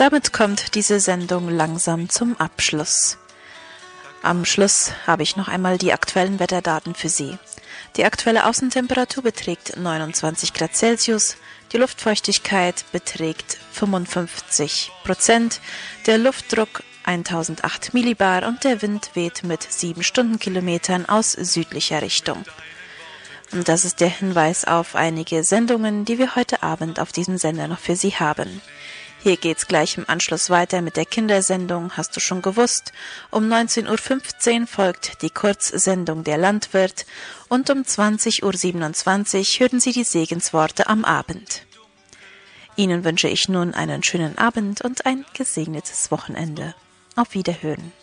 damit kommt diese Sendung langsam zum Abschluss. Am Schluss habe ich noch einmal die aktuellen Wetterdaten für Sie. Die aktuelle Außentemperatur beträgt 29 Grad Celsius, die Luftfeuchtigkeit beträgt 55%, der Luftdruck 1008 Millibar und der Wind weht mit 7 Stundenkilometern aus südlicher Richtung. Und das ist der Hinweis auf einige Sendungen, die wir heute Abend auf diesem Sender noch für Sie haben. Hier geht's gleich im Anschluss weiter mit der Kindersendung, hast du schon gewusst. Um 19.15 Uhr folgt die Kurzsendung Der Landwirt und um 20.27 Uhr hören Sie die Segensworte am Abend. Ihnen wünsche ich nun einen schönen Abend und ein gesegnetes Wochenende. Auf Wiederhören.